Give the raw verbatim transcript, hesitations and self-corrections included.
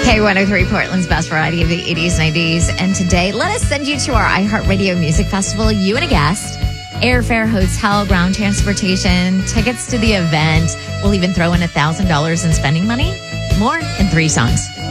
K one oh three, Portland's best variety of the eighties, nineties. And today, let us send you to our iHeartRadio Music Festival. You and a guest, airfare, hotel, ground transportation, tickets to the event. We'll even throw in one thousand dollars in spending money. More in three songs.